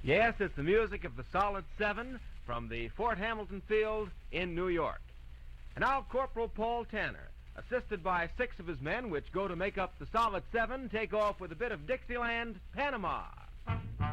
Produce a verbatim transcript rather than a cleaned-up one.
Yes, it's the music of the Solid Seven from the Fort Hamilton field in New York. And now Corporal Paul Tanner, assisted by six of his men which go to make up the Solid Seven, take off with a bit of Dixieland, Panama.